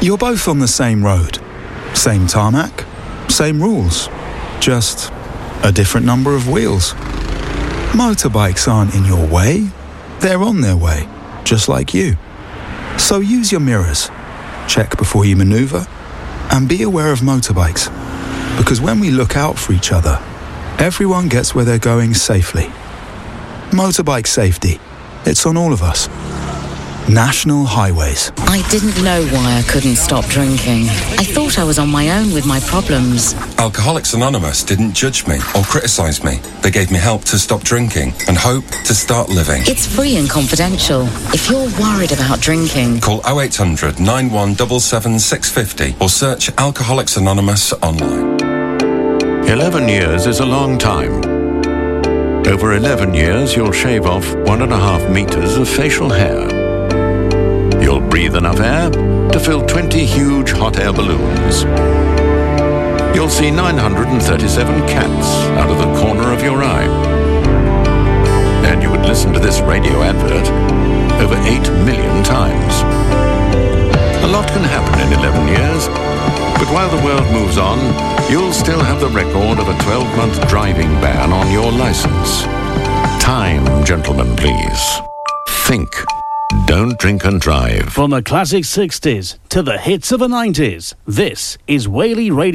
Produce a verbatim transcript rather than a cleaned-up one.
You're both on the same road, same tarmac, same rules, just a different number of wheels. Motorbikes aren't in your way, they're on their way, just like you. So use your mirrors, check before you maneuver, and be aware of motorbikes. Because when we look out for each other, everyone gets where they're going safely. Motorbike safety, it's on all of us. National Highways. I didn't know why I couldn't stop drinking. I thought I was on my own with my problems. Alcoholics Anonymous didn't judge me or criticise me. They gave me help to stop drinking and hope to start living. It's free and confidential. If you're worried about drinking, call oh eight hundred, nine one seven seven, six five oh or search Alcoholics Anonymous online. Eleven years is a long time. Over eleven years, you'll shave off one and a half meters of facial hair. You'll breathe enough air to fill twenty huge hot air balloons. You'll see nine hundred thirty-seven cats out of the corner of your eye. And you would listen to this radio advert over eight million times. A lot can happen in eleven years, but while the world moves on, you'll still have the record of a twelve-month driving ban on your license. Time, gentlemen, please. Think. Don't drink and drive. From the classic sixties to the hits of the nineties, this is Whaley Radio.